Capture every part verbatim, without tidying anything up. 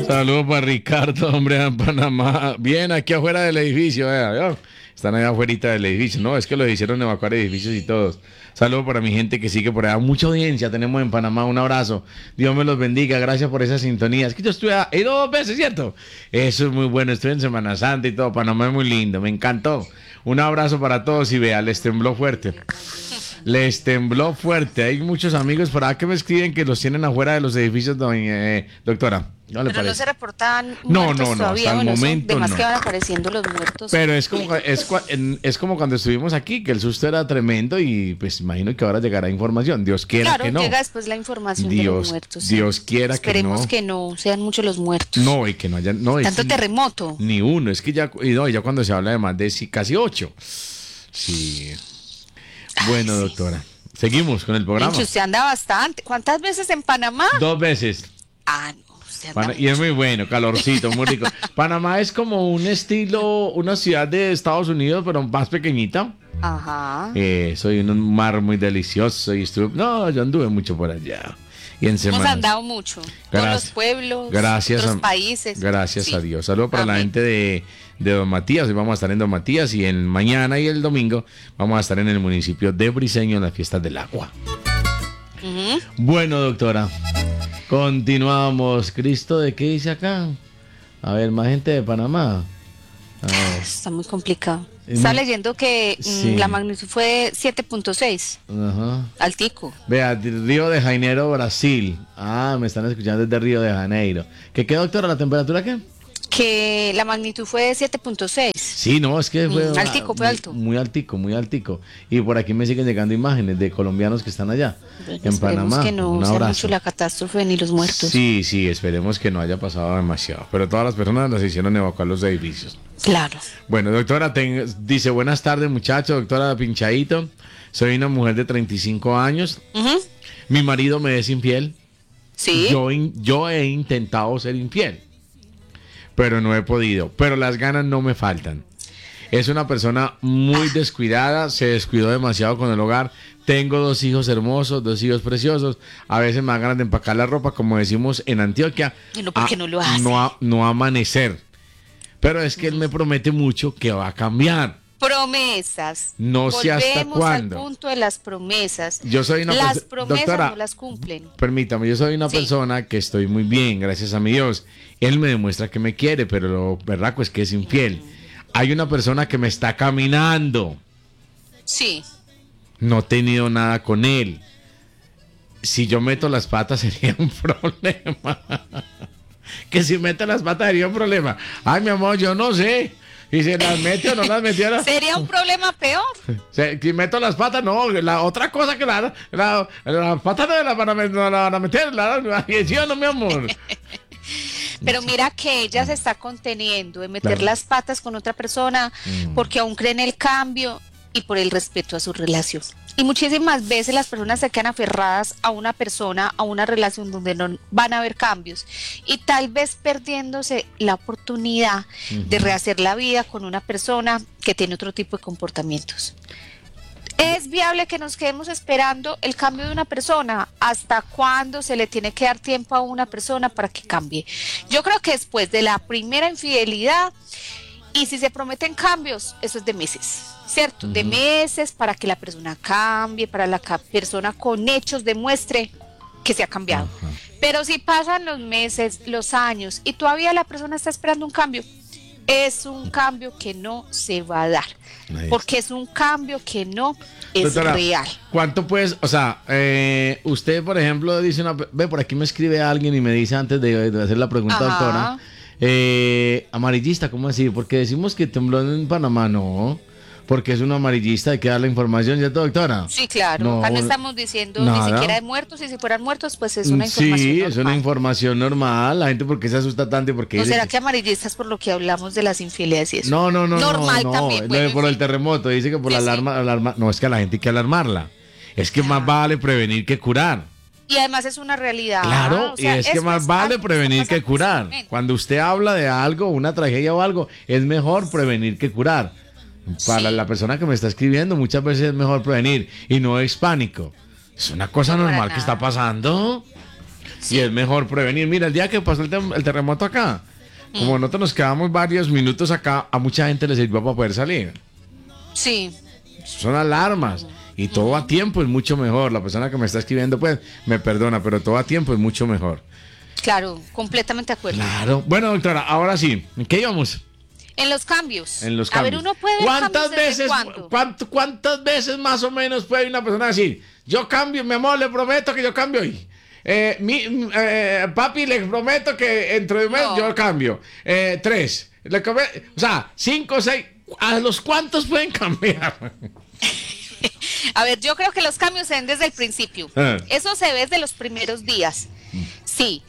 Saludos para Ricardo, hombre, en Panamá. Bien, aquí afuera del edificio, vea, vea. Están allá afuera del edificio. No, es que los hicieron evacuar edificios y todos. Saludos para mi gente que sigue por allá. Mucha audiencia tenemos en Panamá. Un abrazo. Dios me los bendiga. Gracias por esa sintonía. Es que yo estuve ahí dos veces, ¿cierto? Eso es muy bueno. Estuve en Semana Santa y todo. Panamá es muy lindo. Me encantó. Un abrazo para todos y vea, les tembló fuerte. Les tembló fuerte. Hay muchos amigos por acá que me escriben que los tienen afuera de los edificios, doña, eh, doctora. ¿No le Pero parece? no se reportan No, muertos no, no, todavía. hasta el Bueno, son momento de más no. que van apareciendo los muertos. Pero es como, es, cua- en- es como cuando estuvimos aquí, que el susto era tremendo y pues imagino que ahora llegará información. Dios quiera Claro, que no. llega después la información de los Dios, muertos. sí. Dios quiera que Esperemos no. que no sean muchos los muertos. No, y que no haya... No, es Tanto que terremoto. Ni uno, es que ya, y no, y ya cuando se habla de más de sí, casi ocho. Sí. Bueno, Ay, sí. doctora. Seguimos con el programa. Mencho, usted anda bastante. ¿Cuántas veces en Panamá? Dos veces. Ah, no, usted anda Pana- y es muy bueno, calorcito, muy rico. Panamá es como un estilo, una ciudad de Estados Unidos, pero más pequeñita. Ajá. Eh, soy en un mar muy delicioso y estuve... No, yo anduve mucho por allá. Y en Hemos semana. andado mucho. Todos Gracias. los pueblos, Gracias otros a, países. Gracias Sí. a Dios. Saludos para la Amén. gente de, de Don Matías. Hoy vamos a estar en Don Matías y el mañana y el domingo vamos a estar en el municipio de Briceño en las fiestas del agua. Ujú. Bueno, doctora, continuamos. Cristo, ¿de qué dice acá? A ver, más gente de Panamá. A ver. Está muy complicado. Eh, Está no- leyendo que mm, Sí. la magnitud fue siete punto seis. Ajá. Altico. Vea, de Río de Janeiro, Brasil. Ah, me están escuchando desde Río de Janeiro. ¿Qué qué, doctora? ¿La temperatura qué? Que la magnitud fue de siete punto seis. Sí, no, es que fue... Mm, una- altico, fue muy- alto. Muy altico, muy altico. Y por aquí me siguen llegando imágenes de colombianos que están allá, en Esperemos Panamá. que no Un sea abrazo. mucho la catástrofe ni los muertos. Sí, sí, esperemos que no haya pasado demasiado. Pero todas las personas las hicieron evacuar los edificios. Claro. Bueno, doctora, ten- dice, buenas tardes, muchachos, doctora Pinchadito. Soy una mujer de treinta y cinco años. Ujú. Mi marido me es infiel. Sí. Yo, in- yo he intentado ser infiel, pero no he podido. Pero las ganas no me faltan. Es una persona muy descuidada, se descuidó demasiado con el hogar. Tengo dos hijos hermosos, dos hijos preciosos. A veces me dan ganas de empacar la ropa, como decimos en Antioquia. Y no, ¿por qué a- no lo hace? No, a- no amanecer. Pero es que él me promete mucho que va a cambiar. Promesas. No sé hasta Volvemos cuándo. al punto de las promesas. Yo soy una Las perso- promesas doctora, no las cumplen. Permítame, yo soy una Sí. persona que estoy muy bien, gracias a mi Dios. Él me demuestra que me quiere, pero lo berraco es que es infiel. Hay una persona que me está caminando. Sí. No he tenido nada con él. Si yo meto las patas sería un problema. Que si meto las patas sería un problema. Ay, mi amor, yo no sé. Y si las mete o no las metiera. Sería un problema peor. Se- Si meto las patas, no, la otra cosa que la, la, las patas no las van a, met- no las van a meter, la, la, ¿sí o no, mi amor? Pero mira que ella se está conteniendo de meter Claro. las patas con otra persona Mm. porque aún cree en el cambio y por el respeto a su relación. Y muchísimas veces las personas se quedan aferradas a una persona, a una relación donde no van a haber cambios y tal vez perdiéndose la oportunidad de rehacer la vida con una persona que tiene otro tipo de comportamientos. ¿Es viable que nos quedemos esperando el cambio de una persona? ¿Hasta cuándo se le tiene que dar tiempo a una persona para que cambie? Yo creo que después de la primera infidelidad, y si se prometen cambios, eso es de meses, ¿cierto? De meses para que la persona cambie, para la ca- persona con hechos demuestre que se ha cambiado. Ajá. Pero si pasan los meses, los años, y todavía la persona está esperando un cambio, es un cambio que no se va a dar. Ahí Porque es un cambio que no es Doctora, real. ¿cuánto puedes, o sea, eh, usted, por ejemplo, dice una, ve, por aquí me escribe alguien y me dice antes de, de hacer la pregunta, Ajá. doctora, eh, amarillista, ¿cómo así? Porque decimos que tembló en Panamá, no, porque es un amarillista, hay que dar la información, ¿cierto, doctora? Sí, claro. No, Acá no estamos diciendo nada. ni siquiera de muertos, y si fueran muertos, pues es una Sí, información es una normal. información normal, la gente porque se asusta tanto y porque ¿O dice será que- que amarillistas por lo que hablamos de las infidelidades y eso? No, no, no, Normal no, no, también, lo bueno, de en por el fin. terremoto, dice que por Sí, la sí. alarma, alarma, no, es que a la gente hay que alarmarla, es que más vale prevenir que curar. Y además es una realidad. Claro, o sea, y es que eso más es vale algo que prevenir está que pasando en curar. este momento. Cuando usted habla de algo, una tragedia o algo, es mejor prevenir que curar. Para Sí. la persona que me está escribiendo, muchas veces es mejor prevenir y no es pánico. Es una cosa No, para normal que nada. está pasando. y es mejor prevenir. Mira, el día que pasó el, tem- el terremoto acá, como nosotros nos quedamos varios minutos acá, a mucha gente le sirvió para poder salir. Sí. Son alarmas. Y todo a tiempo es mucho mejor. La persona que me está escribiendo, pues, me perdona, pero todo a tiempo es mucho mejor. Claro, completamente de acuerdo. Claro. Bueno, doctora, ahora sí. ¿En qué íbamos? En los cambios. En los A cambios. ver, uno puede ver ¿Cuántas cambios desde veces, cuándo? cuánto- cuántas veces más o menos puede una persona decir, yo cambio, mi amor, le prometo que yo cambio hoy? Eh, mi, mm, eh, papi, le prometo que dentro de un mes No. yo cambio. Eh, tres. Le come- o sea, cinco, seis. ¿A los cuántos pueden cambiar? A ver, yo creo que los cambios se ven desde el principio. Ah. Eso se ve desde los primeros días. Sí.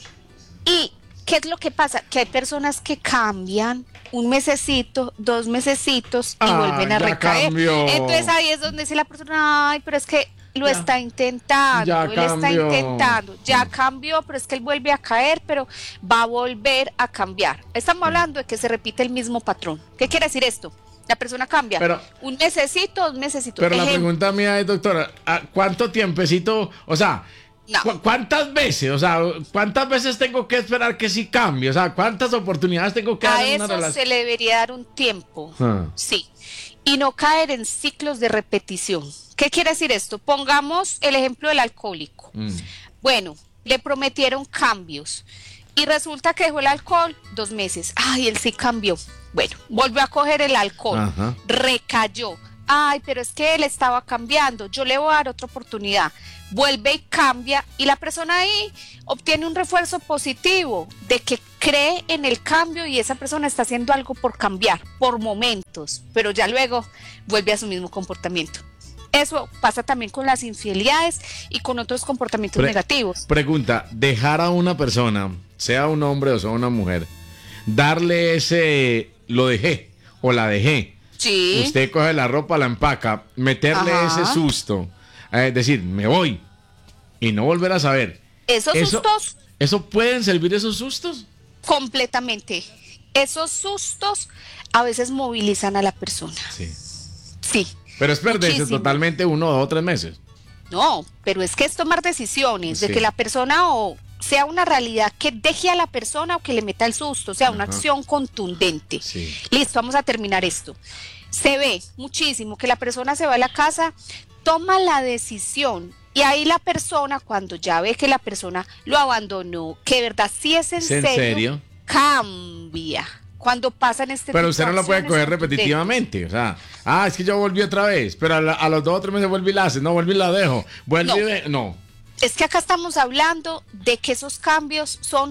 ¿Y qué es lo que pasa? Que hay personas que cambian un mesecito, dos mesecitos y Ah, vuelven a ya recaer. cambió. Entonces ahí es donde dice la persona, ay, pero es que lo Ya. está intentando, Ya él está cambió. intentando, ya cambió, pero es que él vuelve a caer, pero va a volver a cambiar. Estamos hablando de que se repite el mismo patrón. ¿Qué quiere decir esto? La persona cambia Pero- un mesecito, dos mesecitos. Pero la Ejemplo, pregunta mía es, doctora, ¿a ¿cuánto tiempecito? O sea, No. ¿cu- ¿cuántas veces? O sea, ¿cuántas veces tengo que esperar que sí cambie? O sea, ¿cuántas oportunidades tengo que dar a en una eso relación? se le debería dar un tiempo. Ah. Sí. Y no caer en ciclos de repetición. ¿Qué quiere decir esto? Pongamos el ejemplo del alcohólico. Mm. Bueno, le prometieron cambios y resulta que dejó el alcohol dos meses. Ay, él sí cambió. Bueno, volvió a coger el alcohol, Ajá. recayó. Ay, pero es que él estaba cambiando. Yo le voy a dar otra oportunidad. Vuelve y cambia y la persona ahí obtiene un refuerzo positivo de que cree en el cambio y esa persona está haciendo algo por cambiar, por momentos, pero ya luego vuelve a su mismo comportamiento. Eso pasa también con las infidelidades y con otros comportamientos Pre- negativos. Pregunta, dejar a una persona, sea un hombre o sea una mujer, darle ese, lo dejé o la dejé. Sí. Usted coge la ropa, la empaca, meterle Ajá. ese susto, es decir, me voy y no volver a saber. Esos Eso- sustos, ¿Eso pueden servir esos sustos? completamente. Esos sustos a veces movilizan a la persona. Sí. Sí. Pero es perderse Muchísimo. totalmente uno, dos o tres meses. No, pero es que es tomar decisiones de Sí. que la persona o sea una realidad que deje a la persona o que le meta el susto, o sea, una Ajá. acción contundente. Sí. Listo, vamos a terminar esto. Se ve muchísimo que la persona se va a la casa, toma la decisión y ahí la persona, cuando ya ve que la persona lo abandonó, que de verdad sí es en, ¿Es en serio, serio? cambia. Cuando pasan este Pero tipo usted no de lo puede acciones coger contundentes. repetitivamente. O sea, ah, es que yo volví otra vez, pero a, la- a los dos o tres meses vuelvo y la hace. No, vuelvo y la dejo. Vuelvo No. y de- no. Es que acá estamos hablando de que esos cambios son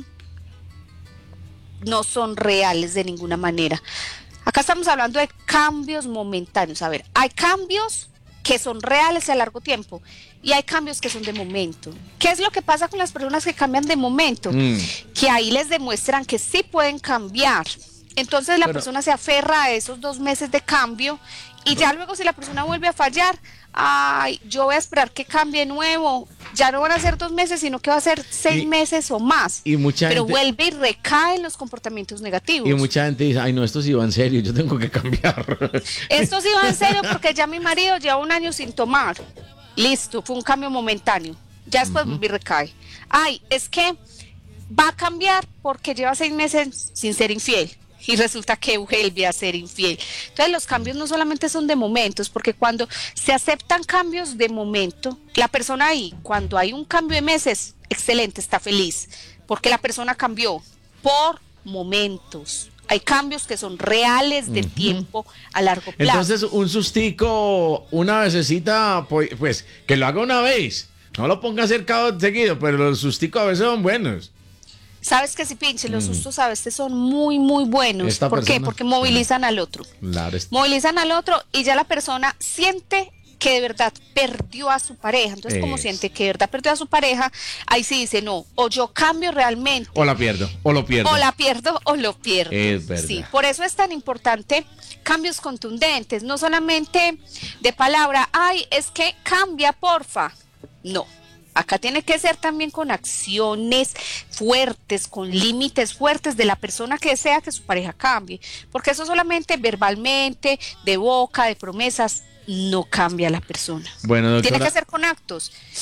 no son reales de ninguna manera. Acá estamos hablando de cambios momentáneos. A ver, hay cambios que son reales a largo tiempo y hay cambios que son de momento. ¿Qué es lo que pasa con las personas que cambian de momento? Mm. Que ahí les demuestran que sí pueden cambiar. Entonces la Pero- persona se aferra a esos dos meses de cambio y ya luego si la persona vuelve a fallar, ay, yo voy a esperar que cambie de nuevo. Ya no van a ser dos meses, sino que va a ser seis Y- meses o más. y mucha Pero gente- vuelve y recae en los comportamientos negativos. Y mucha gente dice, ay, no, esto sí va en serio, yo tengo que cambiar. Esto sí va en serio porque ya mi marido lleva un año sin tomar. Listo, fue un cambio momentáneo. Ya después vuelve y recae. Ay, es que va a cambiar porque lleva seis meses sin ser infiel. Y resulta que vuelve a ser infiel. Entonces los cambios no solamente son de momentos, porque cuando se aceptan cambios de momento, la persona ahí, cuando hay un cambio de meses, excelente, está feliz, porque la persona cambió por momentos. Hay cambios que son reales de tiempo a largo plazo. Entonces, un sustico, una vecesita, pues, pues, que lo haga una vez. No lo ponga cerca seguido, pero los susticos a veces son buenos. Sabes que si pinche, los sustos a veces son muy, muy buenos. Esta ¿Por qué? persona- Porque movilizan al otro. Claro, es- Movilizan al otro y ya la persona siente que de verdad perdió a su pareja. Entonces, como Es. siente que de verdad perdió a su pareja, ahí sí dice, no, o yo cambio realmente, O la pierdo, o lo pierdo. o la pierdo o lo pierdo. Es verdad. Sí, por eso es tan importante cambios contundentes, no solamente de palabra, ay, es que cambia, porfa. No. Acá tiene que ser también con acciones fuertes, con límites fuertes de la persona que desea que su pareja cambie. Porque eso solamente verbalmente, de boca, de promesas, no cambia a la persona. Bueno, Tiene doctora, que ser con actos.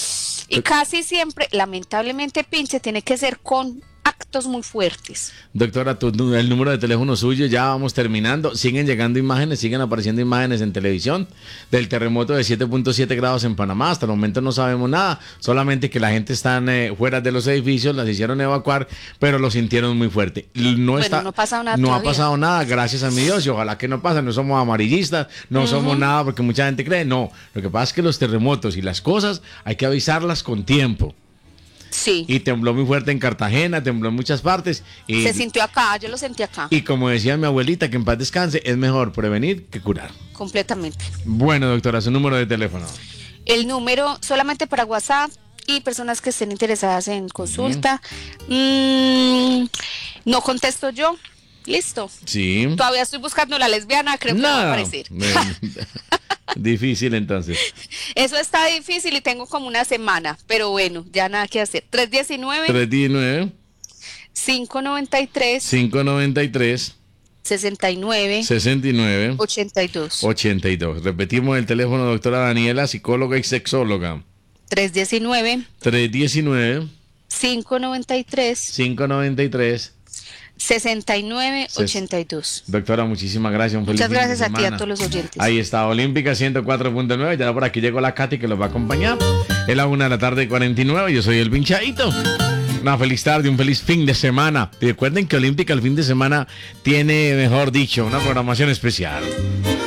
Y casi siempre, lamentablemente, pinche, tiene que ser con actos muy fuertes. Doctora, tu, el número de teléfono suyo, ya vamos terminando. Siguen llegando imágenes, siguen apareciendo imágenes en televisión del terremoto de siete punto siete grados en Panamá. Hasta el momento no sabemos nada, solamente que la gente está eh, fuera de los edificios, las hicieron evacuar, pero lo sintieron muy fuerte. No, bueno, está, no, pasado nada no ha todavía. pasado nada, gracias a mi Dios, y ojalá que no pase. No somos amarillistas, no uh-huh. somos nada porque mucha gente cree. No, lo que pasa es que los terremotos y las cosas hay que avisarlas con tiempo. Sí. Y tembló muy fuerte en Cartagena, tembló en muchas partes. Y, se sintió acá, yo lo sentí acá. Y como decía mi abuelita, que en paz descanse, es mejor prevenir que curar. Completamente. Bueno, doctora, su número de teléfono. El número solamente para WhatsApp y personas que estén interesadas en consulta. Uh-huh. mm, no contesto yo. Listo. Sí. Todavía estoy buscando la lesbiana, creo que no va a aparecer. Difícil entonces. Eso está difícil y tengo como una semana, pero bueno, ya nada que hacer. tres diecinueve tres diecinueve cinco noventa y tres cinco noventa y tres sesenta y nueve sesenta y nueve ochenta y dos ochenta y dos. Repetimos el teléfono, doctora Daniela, psicóloga y sexóloga. tres diecinueve tres diecinueve cinco noventa y tres cinco noventa y tres sesenta y nueve ochenta y dos. Doctora, muchísimas gracias. Un Muchas feliz gracias fin de a ti y a semana. todos los oyentes. Ahí está, Olímpica ciento cuatro punto nueve. Ya por aquí llegó la Katy que los va a acompañar. Es la una de la tarde, cuarenta y nueve. Yo soy el Pinchadito. Una feliz tarde, un feliz fin de semana. Y recuerden que Olímpica el fin de semana tiene, mejor dicho, una programación especial.